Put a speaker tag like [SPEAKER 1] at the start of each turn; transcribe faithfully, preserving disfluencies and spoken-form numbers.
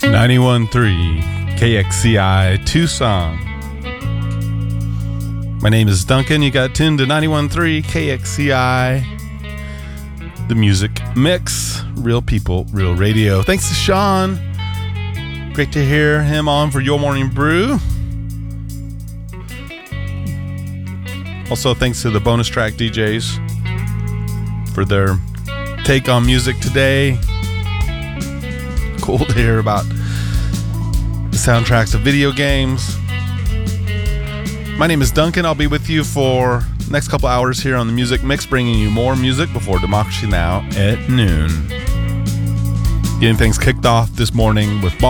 [SPEAKER 1] ninety-one point three K X C I Tucson. My name is Duncan. You got tuned to ninety-one point three K X C I, the music mix. Real people, real radio. Thanks to Sean. Great to hear him on for Your Morning Brew. Also, thanks to the bonus track D Js for their take on music today. Cool to hear about the soundtracks of video games. My name is Duncan. I'll be with you for the next couple hours here on the Music Mix, bringing you more music before Democracy Now! At noon. Getting things kicked off this morning with